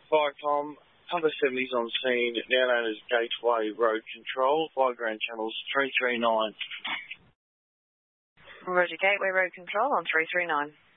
Viacom, Hunter 70's on scene, now known as Gateway Road Control, Fire Ground Channels 339. Roger, Gateway Road Control on 339.